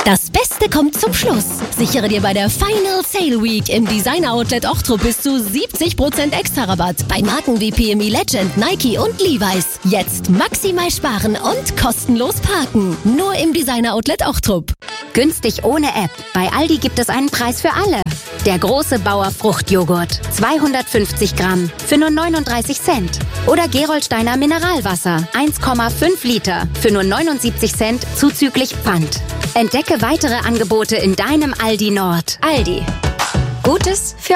Das Beste kommt zum Schluss. Sichere dir bei der Final Sale Week im Designer Outlet Ochtrup bis zu 70% extra Rabatt bei Marken wie PME Legend, Nike und Levi's. Jetzt maximal sparen und kostenlos parken. Nur im Designer Outlet Ochtrup. Günstig ohne App. Bei Aldi gibt es einen Preis für alle. Der große Bauer Fruchtjoghurt. 250 Gramm für nur 39 Cent. Oder Gerolsteiner Mineralwasser. 1,5 Liter für nur 79 Cent zuzüglich Pfand. Entdecke weitere Angebote in deinem Aldi Nord. Aldi. Gutes für